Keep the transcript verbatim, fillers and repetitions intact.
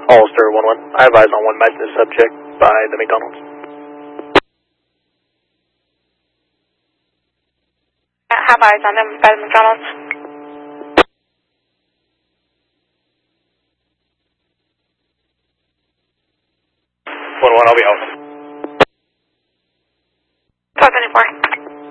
Ulster one one. I advise on one business subject by the McDonald's. I have eyes on them by the McDonald's. one one, I'll be out.